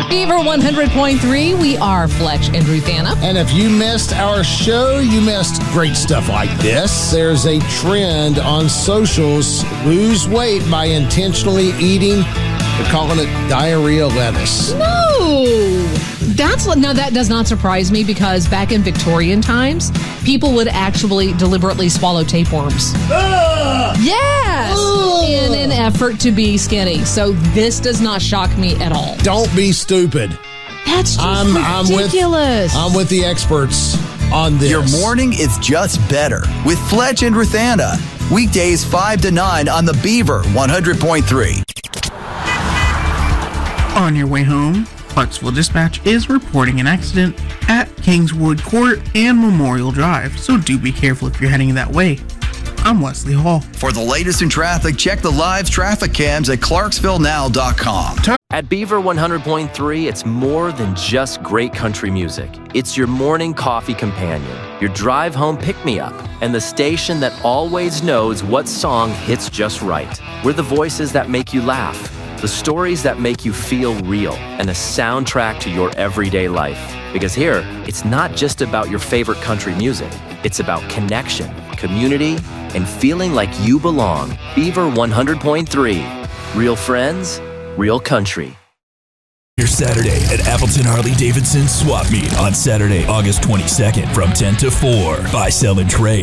Beaver 100.3, we are Fletch and Ruth Anna. And if you missed our show, you missed great stuff like this. There's a trend on socials, lose weight by intentionally eating, they're calling it diarrhea lettuce. No! Now that does not surprise me because back in Victorian times, people would actually deliberately swallow tapeworms. Yes! In an effort to be skinny. So this does not shock me at all. Don't be stupid. That's just ridiculous. I'm with the experts on this. Your morning is just better with Fletch and Ruthanna. Weekdays 5 to 9 on the Beaver 100.3. On your way home, Clarksville Dispatch is reporting an accident at Kingswood Court and Memorial Drive, so do be careful if you're heading that way. I'm Wesley Hall. For the latest in traffic, check the live traffic cams at ClarksvilleNow.com. At Beaver 100.3, it's more than just great country music. It's your morning coffee companion, your drive home pick-me-up, and the station that always knows what song hits just right. We're the voices that make you laugh, the stories that make you feel real, and a soundtrack to your everyday life. Because here, it's not just about your favorite country music. It's about connection, community, and feeling like you belong. Beaver 100.3. Real friends, real country. Your Saturday at Appleton Harley-Davidson Swap Meet on Saturday, August 22nd from 10 to 4. Buy, sell, and trade.